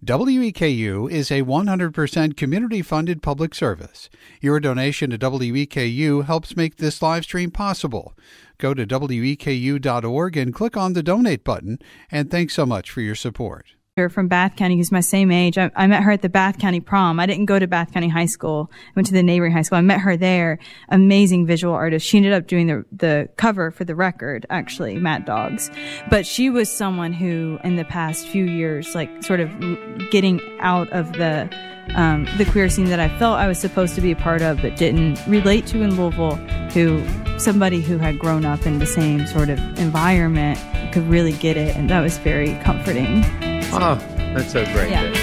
WEKU is a 100% community-funded public service. Your donation to WEKU helps make this live stream possible. Go to weku.org and click on the donate button, and thanks so much for your support. From Bath County, who's my same age. I met her at the Bath County prom. I didn't go to Bath County High School. I went to the neighboring high school. I met her there. Amazing visual artist. She ended up doing the cover for the record, actually, Mad Dogs. But she was someone who, in the past few years, like sort of getting out of the queer scene that I felt I was supposed to be a part of but didn't relate to in Louisville, somebody who had grown up in the same sort of environment could really get it, and that was very comforting. Oh, that's so great. Yeah.